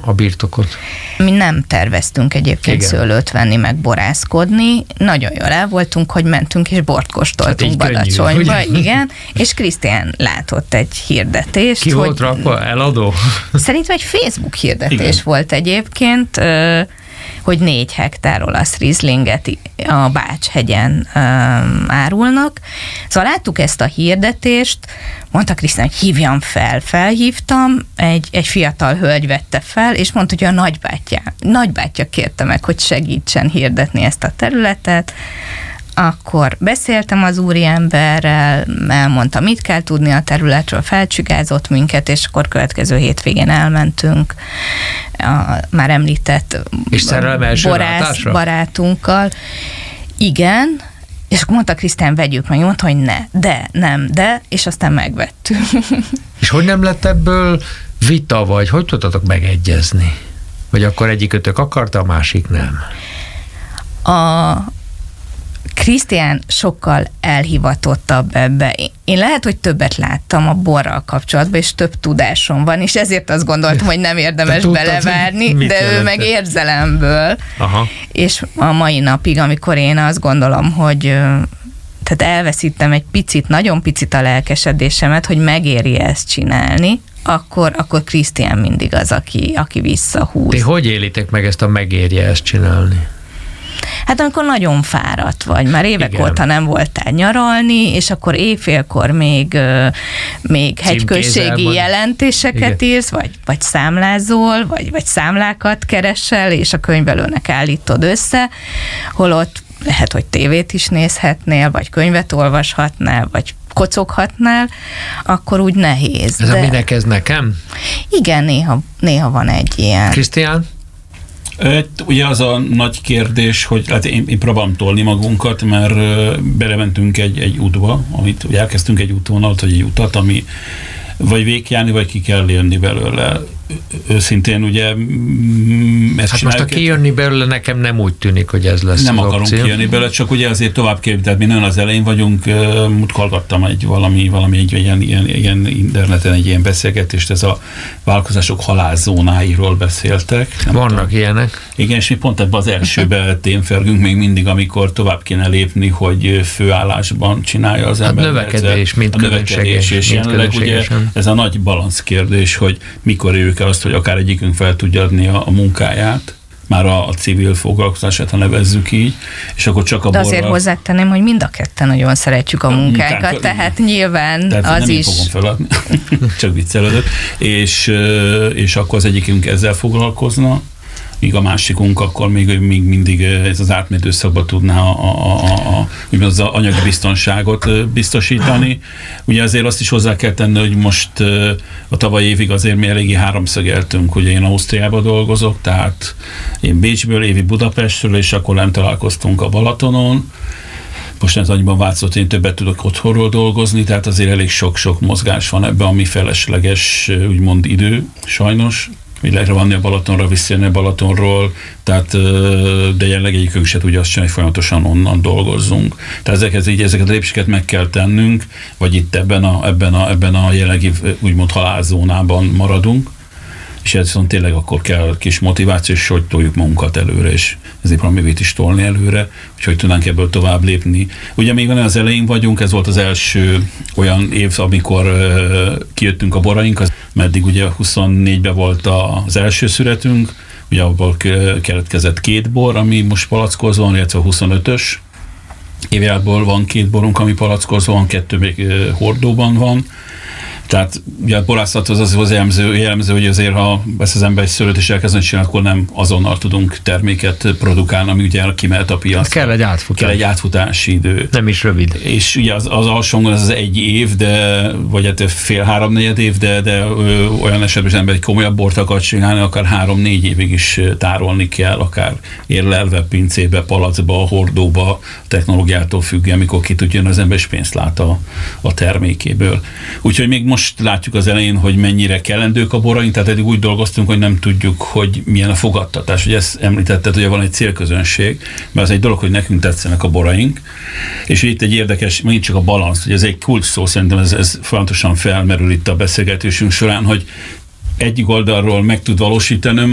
a birtokot? Mi nem terveztünk egyébként szőlőt venni, meg borászkodni. Nagyon jól el voltunk, hogy mentünk és bort kóstoltunk Badacsonyba. Igen, és Krisztián látott egy hirdetést. Ki volt rakva? Eladó? Szerintem egy Facebook hirdetés volt egyébként, hogy 4 hektár olasz rizlinget a Bács-hegyen árulnak. Szóval láttuk ezt a hirdetést, mondta Krisztián, hogy hívjam fel. Felhívtam, egy fiatal hölgy vette fel, és mondta, hogy a nagybátyja kérte meg, hogy segítsen hirdetni ezt a területet. Akkor beszéltem az úriemberrel, elmondta, mit kell tudni a területről, felcsigázott minket, és akkor következő hétvégén elmentünk a már említett borász barátunkkal. Igen, és akkor mondta Krisztián, vegyük meg, mondta, hogy nem, és aztán megvettük. És hogy nem lett ebből vita, vagy hogy tudtatok megegyezni? Vagy akkor egyikötök akarta, a másik nem? Krisztián sokkal elhivatottabb ebbe. Én lehet, hogy többet láttam a borral kapcsolatban, és több tudásom van, és ezért azt gondoltam, hogy nem érdemes belevárni, de ő meg érzelemből. Aha. És a mai napig, amikor én azt gondolom, hogy tehát elveszítem egy picit, nagyon picit a lelkesedésemet, hogy megéri ezt csinálni, akkor Krisztián mindig az, aki visszahúz. Ti hogy élitek meg ezt a megérje ezt csinálni? Hát amikor nagyon fáradt vagy, már évek óta nem voltál nyaralni, és akkor éjfélkor még hegyközségi jelentéseket írsz, vagy számlázol, vagy számlákat keresel, és a könyvelőnek állítod össze, holott lehet, hogy tévét is nézhetnél, vagy könyvet olvashatnál, vagy kocoghatnál, akkor úgy nehéz. Ez minek ez nekem? Igen, néha van egy ilyen. Krisztián? Ugye az a nagy kérdés, hogy hát én próbálom tolni magunkat, mert belementünk egy útba, amit elkezdtünk egy útvonalat, vagy egy utat, ami vagy végigjárni, vagy ki kell jönni belőle. Őszintén ugye ezt hát most a kijönni belőle nekem nem úgy tűnik, hogy ez lesz. Nem akarunk kijönni belőle, csak ugye azért tovább képít, tehát mi nagyon az elején vagyunk, hallgattam egy ilyen interneten egy ilyen beszélgetést, ez a vállalkozások halálzónáiról beszéltek. Vannak ilyenek. Igen, és mi pont ebben az elsőben témfergünk még mindig, amikor tovább kéne lépni, hogy főállásban csinálja az ember. Növekedés, mint növekedés, és jelenleg ugye ez a nagy balansz kérdés, hogy mikor érjük el azt, hogy akár egyikünk fel tudja adni a munkáját, már a civil foglalkozását, ha nevezzük így, és akkor csak a borral... De azért hozzátenném, hogy mind a ketten nagyon szeretjük a munkánkat, tehát nyilván tehát az nem is... Nem fogom feladni, csak viccelődök, és akkor az egyikünk ezzel foglalkozna, míg a másikunk akkor még mindig ez az átmenő időszakban tudná az anyagi biztonságot biztosítani. Ugye azért azt is hozzá kell tenni, hogy most a tavalyi évig azért mi eléggé háromszögeltünk. Ugye én Ausztriában dolgozok, tehát én Bécsből, Évi Budapestről, és akkor nem találkoztunk a Balatonon. Most ez annyiban változott, én többet tudok otthonról dolgozni, tehát azért elég sok mozgás van ebben, ami felesleges, úgymond idő, sajnos. Hogy lehet vanni a Balatonra, visszajönni a Balatonról, tehát, de jelenleg egyikünk se tudja azt csinálni, hogy folyamatosan onnan dolgozzunk. Tehát ezeket a lépéseket meg kell tennünk, vagy itt ebben a jelenlegi úgymond halálzónában maradunk, és ez viszont tényleg akkor kell kis motiváció, és hogy toljuk magunkat előre, és ezért valamit is tolni előre, hogy tudnánk ebből tovább lépni. Ugye még az elején vagyunk, ez volt az első olyan év, amikor kijöttünk a boraink, meddig ugye 24-ben volt az első szüretünk, ugye abból keletkezett 2 bor, ami most palackozva van, illetve 25-ös évjáratból van 2 borunk, ami palackozva van, 2 még hordóban van. Tehát ugye a borászathoz az jellemző, hogy azért, ha vesz az ember egy szőlőt és elkezdeni csinálni, akkor nem azonnal tudunk terméket produkálni, ami ugye kimehet a piacra. Kell egy átfutás. Kell egy átfutási idő. Nem is rövid. És ugye az alsóngon az 1 év, vagy hát fél-háromnegyed év, de olyan esetben az ember egy komolyabb bort akar csinálni, akár 3-4 évig is tárolni kell, akár érlelve, pincébe, palacba, hordóba, technológiától függően, amikor ki tudja jönni az ember, és pénzt lát a termékéből. Úgyhogy még most látjuk az elején, hogy mennyire kellendők a boraink, tehát eddig úgy dolgoztunk, hogy nem tudjuk, hogy milyen a fogadtatás. Ugye ezt említetted, hogy van egy célközönség, mert az egy dolog, hogy nekünk tetszenek a boraink, és itt egy érdekes, megint csak a balansz, hogy ez egy kulcs szó, szerintem ez folyamatosan felmerül itt a beszélgetésünk során, hogy egyik oldalról meg tud valósítani